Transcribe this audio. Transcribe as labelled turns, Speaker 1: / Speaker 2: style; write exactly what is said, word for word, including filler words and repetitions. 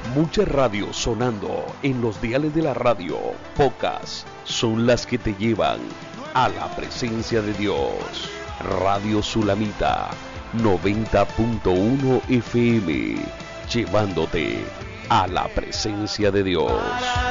Speaker 1: Muchas radios sonando en los diales de la radio, pocas son las que te llevan a la presencia de Dios. Radio Sulamita noventa punto uno F M, llevándote a la presencia de Dios.